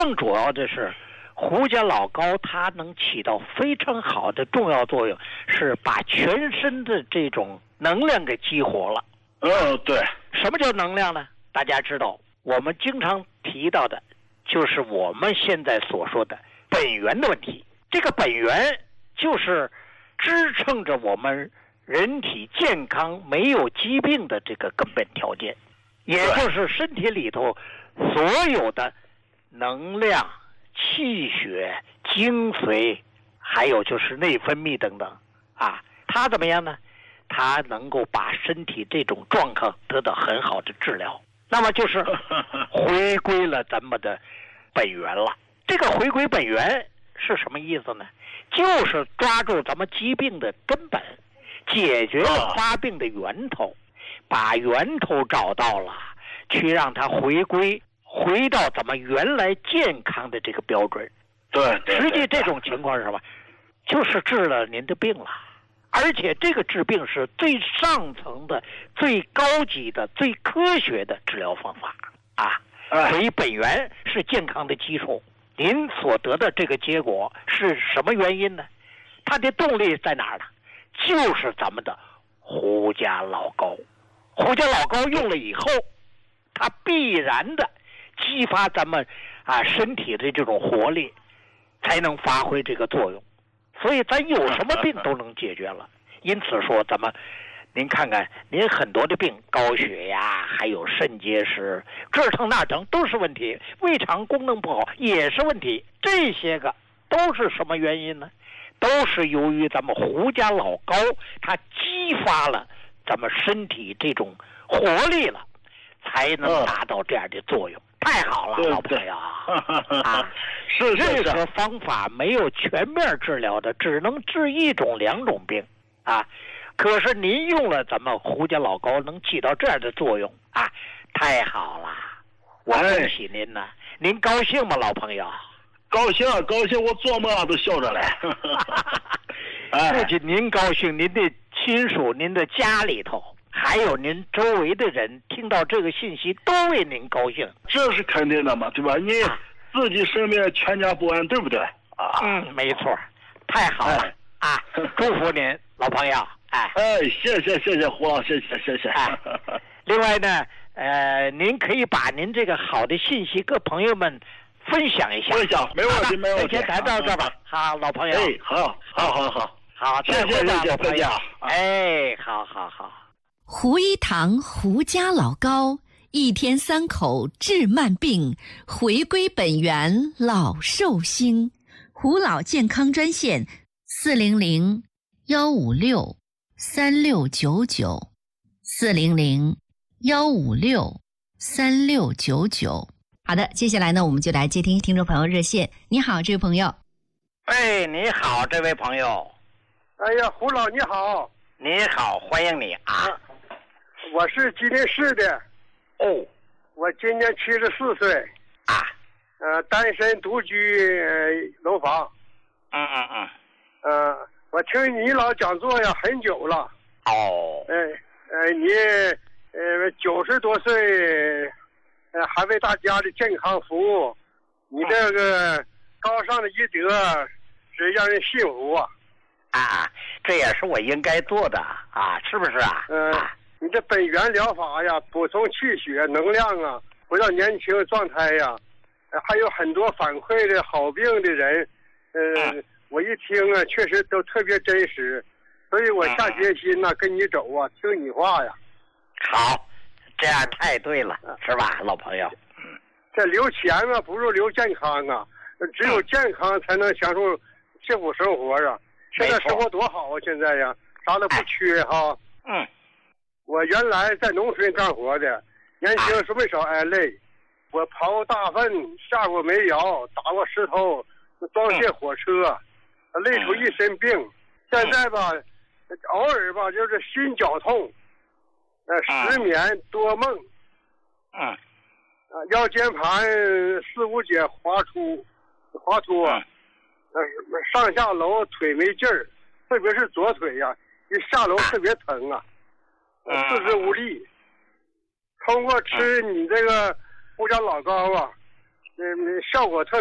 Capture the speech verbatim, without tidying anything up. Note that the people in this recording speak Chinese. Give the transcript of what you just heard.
更主要的是，胡家老高它能起到非常好的重要作用，是把全身的这种能量给激活了。 嗯，对。 什么叫能量呢？大家知道，我们经常提到的，就是我们现在所说的本源的问题。这个本源就是支撑着我们人体健康、没有疾病的这个根本条件，也就是身体里头所有的能量、气血、精髓，还有就是内分泌等等啊，它怎么样呢？它能够把身体这种状况得到很好的治疗，那么就是回归了咱们的本源了。这个回归本源是什么意思呢？就是抓住咱们疾病的根本，解决了发病的源头，把源头找到了，去让它回归回到咱们原来健康的这个标准。 对，对实际这种情况是什么？就是治了您的病了，而且这个治病是最上层的、最高级的、最科学的治疗方法啊！所以本源是健康的基础。您所得的这个结果是什么原因呢？它的动力在哪儿呢？就是咱们的胡家老高。胡家老高用了以后，它必然的激发咱们啊身体的这种活力，才能发挥这个作用。所以咱有什么病都能解决了。因此说，咱们您看看，您很多的病，高血压，还有肾结石，这疼那疼都是问题，胃肠功能不好也是问题。这些个都是什么原因呢？都是由于咱们胡家老高，它激发了咱们身体这种活力了，才能达到这样的作用。太好了，老朋友啊！ 是任何方法没有全面治疗的，只能治一种两种病啊。可是您用了咱们胡家老高，能起到这样的作用啊！太好了，我恭喜您呢！您高兴吗，老朋友？ 高兴，高兴，我做梦都笑着来。 不仅您高兴，您的亲属、您的家里头，还有您周围的人，听到这个信息都为您高兴。 这是肯定的嘛，对吧？你自己生命全家不安，对不对？ 啊，嗯，没错，太好了、哎、啊！祝福您，老朋友。哎哎，谢谢谢谢胡老，谢谢谢谢。 哎，另外呢，呃，您可以把您这个好的信息跟朋友们分享一下。 分享，没问题，没问题。 先谈到这吧。好，老朋友。 哎，好，好，好，好， 好， 谢谢谢谢老朋友。 哎，好好好。 胡一堂胡家老高，一天三口治慢病，回归本源老寿星。胡老健康专线：四零零幺五六三六九九，四零零幺五六三六九九。好的，接下来呢，我们就来接听听众朋友热线。你好，这位朋友。 哎，你好，这位朋友。 哎呀，胡老你好。 你好，欢迎你啊。啊我是吉林市的。 哦。 我今年七十四岁。 啊。 呃，单身独居、呃、楼房。 嗯嗯嗯。 呃，我听你老讲座呀很久了。 哦。 哎呃，你呃九十多岁，呃还为大家的健康服务，你这个高尚的医德是让人信服啊。 啊，这也是我应该做的啊，是不是啊？ 嗯、呃，你这本源疗法呀，补充气血能量啊，回到年轻状态呀，还有很多反馈的好病的人，呃，嗯、我一听啊，确实都特别真实，所以我下决心呐、啊，跟你走啊，听你话呀。 好，这样太对了，是吧，老朋友？ 嗯，这留钱啊，不如留健康啊，只有健康才能享受幸福生活啊。现在生活多好啊！现在呀，啥都不缺哈。 嗯， 我原来在农村干活的，年轻时没少挨累。我刨过大粪，下过煤窑，打过石头，装卸火车，累出一身病。现在吧，偶尔吧就是心绞痛，呃，失眠多梦。 嗯。 啊，腰间盘四五节滑出，滑脱。呃，上下楼腿没劲儿，特别是左腿呀、啊，一下楼特别疼啊，四肢无力。通过吃你这个胡家老高啊， 嗯，效果特